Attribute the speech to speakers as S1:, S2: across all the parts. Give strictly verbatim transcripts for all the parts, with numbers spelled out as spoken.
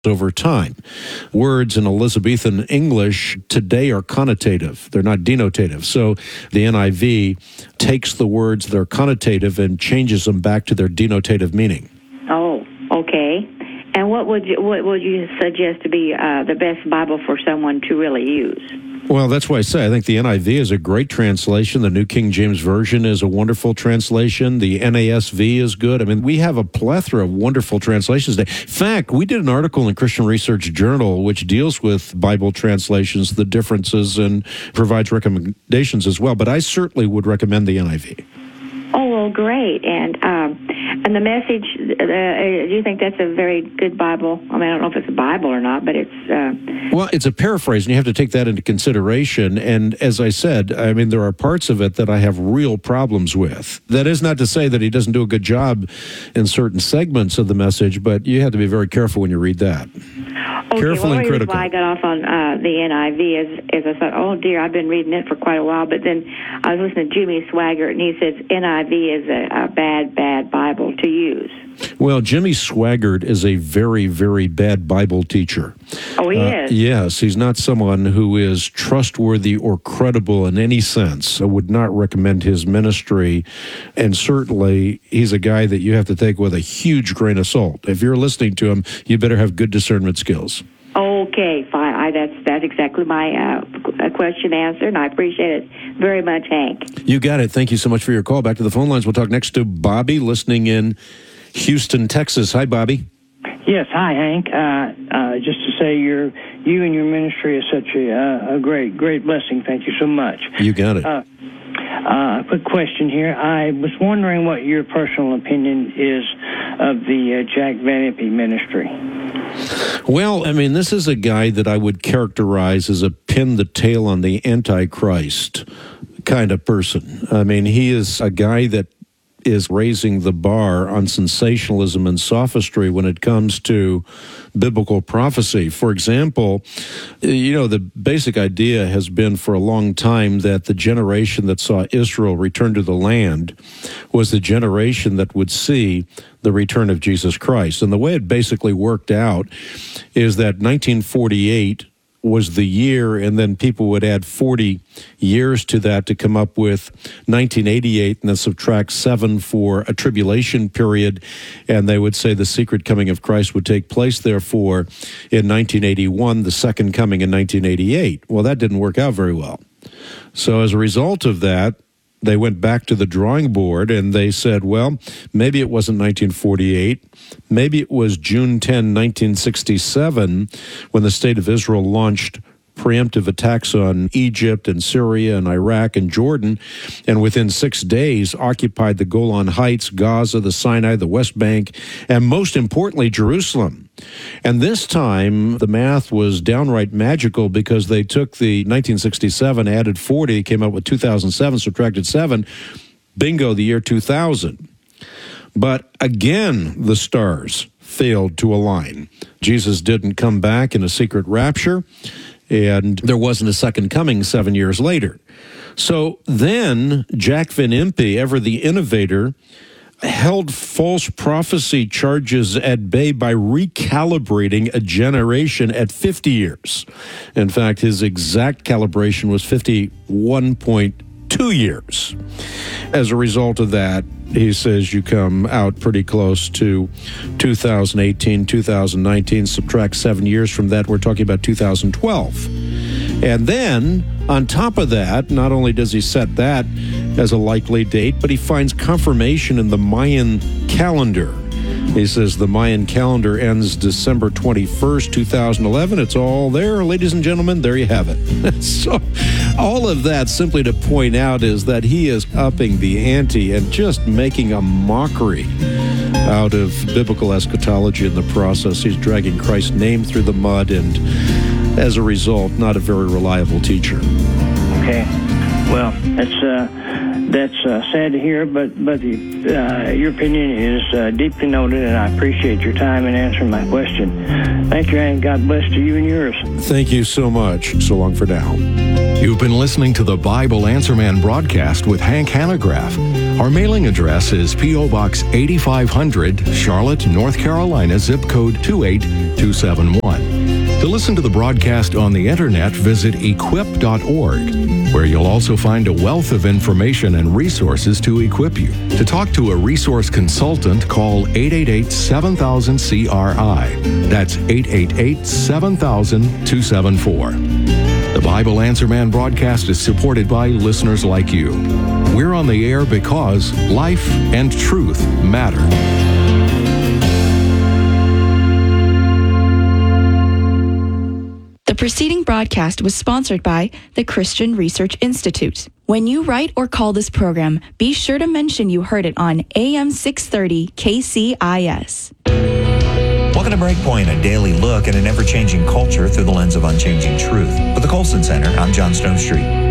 S1: over time. Words in Elizabethan English today are connotative. They're not denotative. So the N I V takes the words that are connotative and changes them back to their denotative meaning.
S2: Oh, okay. And what would you, what would you suggest to be uh, the best Bible for someone to really use?
S1: Well, that's why I say I think the N I V is a great translation. The New King James Version is a wonderful translation. The N A S V is good. I mean, we have a plethora of wonderful translations today. In fact, we did an article in Christian Research Journal which deals with Bible translations, the differences, and provides recommendations as well. But I certainly would recommend the N I V.
S2: Oh, well, great. And um, and the message, uh, do you think that's a very good Bible? I mean, I don't know if it's a Bible or not, but it's... Uh...
S1: Well, it's a paraphrase, and you have to take that into consideration. And as I said, I mean, there are parts of it that I have real problems with. That is not to say that he doesn't do a good job in certain segments of the message, but you have to be very careful when you read that.
S2: Okay,
S1: Careful
S2: well,
S1: and critical.
S2: Why I got off on uh, the N I V is, is I thought, oh, dear, I've been reading it for quite a while, but then I was listening to Jimmy Swaggart, and he says N I V is a, a bad, bad Bible to use.
S1: Well, Jimmy Swaggart is a very, very bad Bible teacher.
S2: Oh, he
S1: uh,
S2: is?
S1: Yes, he's not someone who is trustworthy or credible in any sense. I would not recommend his ministry, and certainly he's a guy that you have to take with a huge grain of salt. If you're listening to him, you better have good discernment skills.
S2: Okay, fine. I, that's that's exactly my uh, question answered, and I appreciate it very much, Hank.
S1: You got it. Thank you so much for your call. Back to the phone lines. We'll talk next to Bobby, listening in Houston, Texas. Hi, Bobby.
S3: Yes, hi, Hank. Uh, uh, just to say, you're, you and your ministry is such a, uh, a great, great blessing. Thank you so much.
S1: You got it.
S3: Uh, uh, quick question here. I was wondering what your personal opinion is of the uh, Jack Van Impe ministry.
S1: Well, I mean, this is a guy that I would characterize as a pin the tail on the Antichrist kind of person. I mean, he is a guy that is raising the bar on sensationalism and sophistry when it comes to biblical prophecy. For example, you know, the basic idea has been for a long time that the generation that saw Israel return to the land was the generation that would see the return of Jesus Christ. And the way it basically worked out is that nineteen forty-eight was the year, and then people would add forty years to that to come up with nineteen eighty-eight, and then subtract seven for a tribulation period, and they would say the secret coming of Christ would take place, therefore, in nineteen eighty-one, the second coming in nineteen eighty-eight. Well, that didn't work out very well. So as a result of that, they went back to the drawing board and they said, well, maybe it wasn't nineteen forty-eight. Maybe it was June tenth, nineteen sixty-seven, when the state of Israel launched preemptive attacks on Egypt and Syria and Iraq and Jordan, and within six days occupied the Golan Heights, Gaza, the Sinai, the West Bank, and most importantly, Jerusalem. And this time, the math was downright magical because they took the nineteen sixty-seven, added forty, came up with two thousand seven, subtracted seven, bingo, the year two thousand. But again, the stars failed to align. Jesus didn't come back in a secret rapture, and there wasn't a second coming seven years later. So then Jack Van Impe, ever the innovator, held false prophecy charges at bay by recalibrating a generation at fifty years. In fact, his exact calibration was fifty-one point two years. As a result of that, he says you come out pretty close to two thousand eighteen, two thousand nineteen. Subtract seven years from that, we're talking about two thousand twelve. And then, on top of that, not only does he set that as a likely date, but he finds confirmation in the Mayan calendar. He says the Mayan calendar ends December twenty-first, two thousand eleven. It's all there, ladies and gentlemen. There you have it. So all of that simply to point out is that he is upping the ante and just making a mockery out of biblical eschatology in the process. He's dragging Christ's name through the mud and, as a result, not a very reliable teacher.
S3: Okay. Well, that's... Uh that's uh, sad to hear, but but the, uh, your opinion is uh, deeply noted, and I appreciate your time in answering my question. Thank you, and God bless to you and yours.
S1: Thank you so much. So long for now.
S4: You've been listening to the Bible Answer Man broadcast with Hank Hanegraaff. Our mailing address is P O. Box eighty-five hundred, Charlotte, North Carolina, zip code two eight two seven one. To listen to the broadcast on the internet, visit equip dot org, where you'll also find a wealth of information and resources to equip you. To talk to a resource consultant, call eight eight eight, seven thousand, C R I. That's eight eight eight, seven thousand, two seven four. The Bible Answer Man broadcast is supported by listeners like you. We're on the air because life and truth matter.
S5: The preceding broadcast was sponsored by the Christian Research Institute. When you write or call this program, be sure to mention you heard it on A M six thirty K C I S.
S6: Welcome to Breakpoint, a daily look at an ever-changing culture through the lens of unchanging truth. For the Colson Center, I'm John Stonestreet.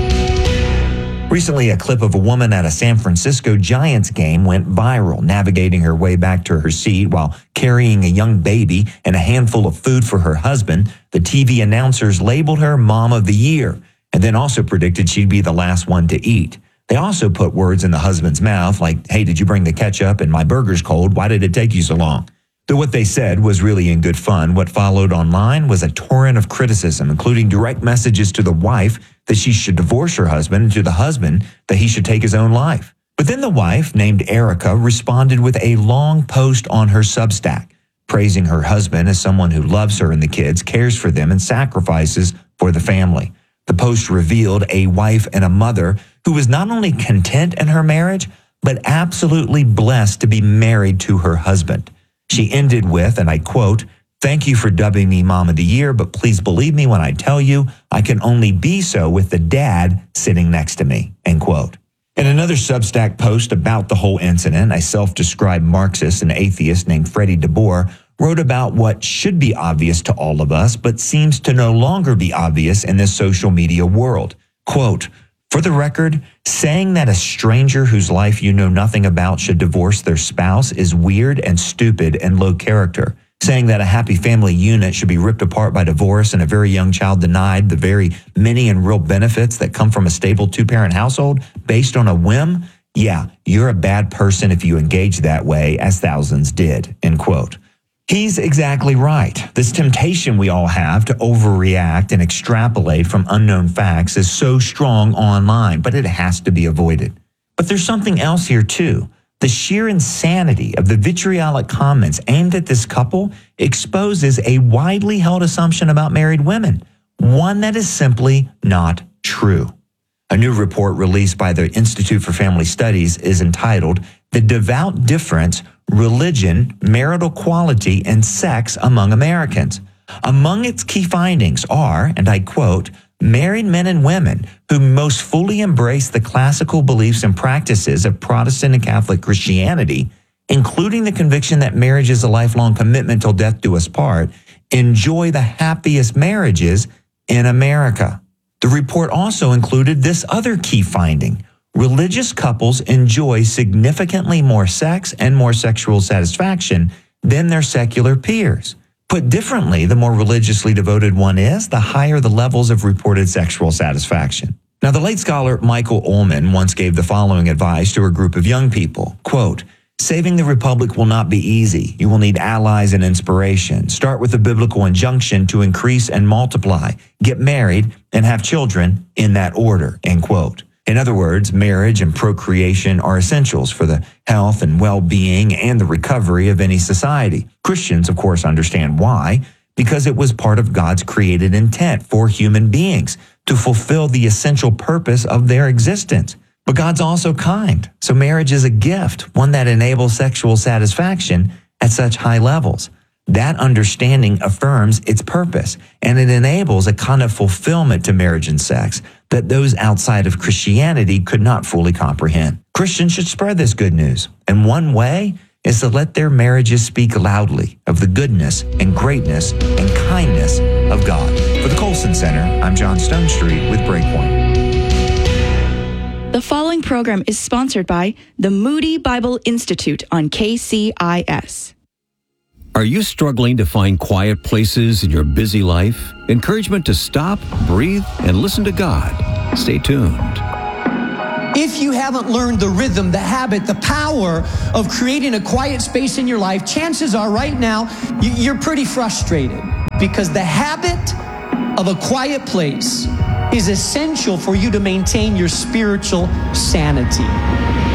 S6: Recently, a clip of a woman at a San Francisco Giants game went viral, navigating her way back to her seat while carrying a young baby and a handful of food for her husband. The T V announcers labeled her Mom of the Year and then also predicted she'd be the last one to eat. They also put words in the husband's mouth like, "Hey, did you bring the ketchup? And my burger's cold. Why did it take you so long?" Though what they said was really in good fun, what followed online was a torrent of criticism, including direct messages to the wife that she should divorce her husband and to the husband that he should take his own life. But then the wife, named Erica, responded with a long post on her Substack, praising her husband as someone who loves her and the kids, cares for them, and sacrifices for the family. The post revealed a wife and a mother who was not only content in her marriage, but absolutely blessed to be married to her husband. She ended with, and I quote, "Thank you for dubbing me Mom of the Year, but please believe me when I tell you I can only be so with the dad sitting next to me," end quote. In another Substack post about the whole incident, a self-described Marxist and atheist named Freddie DeBoer wrote about what should be obvious to all of us, but seems to no longer be obvious in this social media world. Quote, "For the record, saying that a stranger whose life you know nothing about should divorce their spouse is weird and stupid and low character. Saying that a happy family unit should be ripped apart by divorce and a very young child denied the very many and real benefits that come from a stable two-parent household based on a whim, yeah, you're a bad person if you engage that way, as thousands did," end quote. He's exactly right. This temptation we all have to overreact and extrapolate from unknown facts is so strong online, but it has to be avoided. But there's something else here too. The sheer insanity of the vitriolic comments aimed at this couple exposes a widely held assumption about married women, one that is simply not true. A new report released by the Institute for Family Studies is entitled "The Devout Difference, Religion, Marital Quality, and Sex Among Americans." Among its key findings are, and I quote, "Married men and women who most fully embrace the classical beliefs and practices of Protestant and Catholic Christianity, including the conviction that marriage is a lifelong commitment till death do us part, enjoy the happiest marriages in America." The report also included this other key finding. Religious couples enjoy significantly more sex and more sexual satisfaction than their secular peers. Put differently, the more religiously devoted one is, the higher the levels of reported sexual satisfaction. Now, the late scholar Michael Ullman once gave the following advice to a group of young people, quote, "Saving the republic will not be easy. You will need allies and inspiration. Start with the biblical injunction to increase and multiply, get married, and have children in that order," end quote. In other words, marriage and procreation are essentials for the health and well-being and the recovery of any society. Christians, of course, understand why, because it was part of God's created intent for human beings to fulfill the essential purpose of their existence. But God's also kind, so marriage is a gift, one that enables sexual satisfaction at such high levels. That understanding affirms its purpose, and it enables a kind of fulfillment to marriage and sex that those outside of Christianity could not fully comprehend. Christians should spread this good news, and one way is to let their marriages speak loudly of the goodness and greatness and kindness of God. For the Colson Center, I'm John Stonestreet with Breakpoint.
S5: The The following program is sponsored by the Moody Bible Institute on K C I S.
S7: Are you struggling to find quiet places in your busy life? Encouragement to stop, breathe, and listen to God. Stay tuned.
S8: If you haven't learned the rhythm, the habit, the power of creating a quiet space in your life, chances are right now you're pretty frustrated, because the habit of a quiet place is essential for you to maintain your spiritual sanity.